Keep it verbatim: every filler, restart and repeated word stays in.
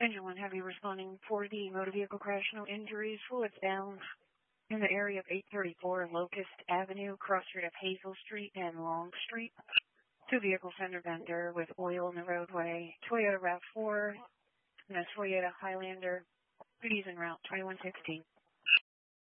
Engine one Heavy responding for the motor vehicle crash, no injuries, fluids down in the area of eight thirty-four Locust Avenue, cross street of Hazel Street and Long Street. Two vehicles fender bender with oil in the roadway. Toyota RAV four and a Toyota Highlander. Cities en route twenty-one sixteen.